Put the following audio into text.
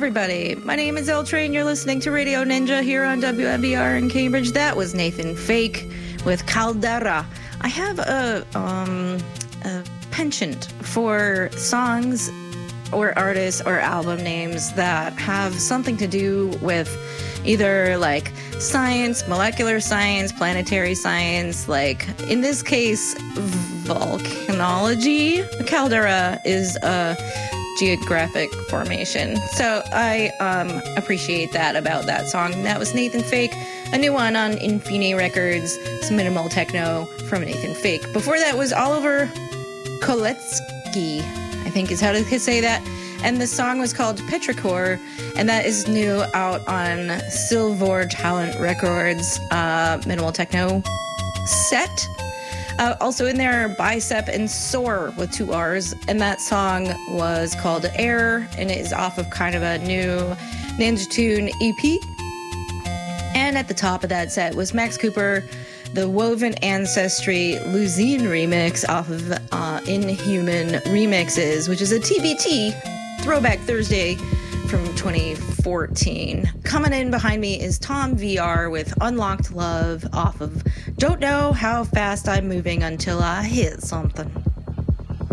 everybody. My name is L Train. You're listening to Radio Ninja here on WMBR in Cambridge. That was Nathan Fake with Caldera. I have a penchant for songs or artists or album names that have something to do with either like science, molecular science, planetary science, like in this case, volcanology. Caldera is a geographic formation. So I appreciate that about that song. That was Nathan Fake, a new one on Infine Records, some minimal techno from Nathan Fake. Before that was Oliver Koletsky, I think is how to say that. And the song was called Petrichor, and that is new out on Silvor Talent Records, minimal techno set. Also in there, Bicep and Soar with 2 R's, and that song was called Air, and it is off of kind of a new Ninja Tune EP. And at the top of that set was Max Cooper, the Woven Ancestry Luzine remix off of Inhuman Remixes, which is a TBT Throwback Thursday from 2014. Coming in behind me is Tom VR with Unlocked Love off of Don't Know How Fast I'm Moving Until I Hit Something.